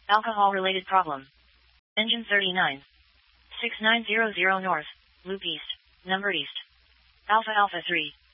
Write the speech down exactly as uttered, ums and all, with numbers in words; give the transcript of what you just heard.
Alcohol-related problem. Engine thirty-nine. six nine zero zero North, Loop East, Number East. Alpha Alpha three.